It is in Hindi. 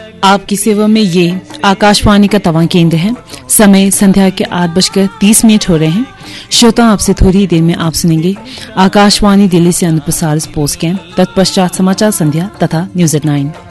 आपकी सेवा में ये आकाशवाणी का तवा केंद्र है। समय संध्या के 8:30 हो रहे हैं। श्रोता, आपसे थोड़ी देर में आप सुनेंगे आकाशवाणी दिल्ली से अनुप्रसारित पोस्ट कैंप, तत्पश्चात समाचार संध्या तथा न्यूज एट 9।